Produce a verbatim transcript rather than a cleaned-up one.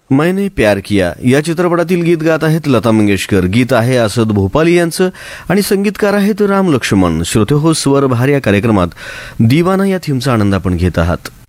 मैंने प्यार किया या चित्रपटातील गीत गात आहेत लता मंगेशकर. गीत आहे असद भोपाली यांचं आणि संगीतकार आहेत राम लक्ष्मण. श्रोते हो, स्वर बहार या कार्यक्रमात दिवाना या थीमचा आनंद आपण घेत आहात.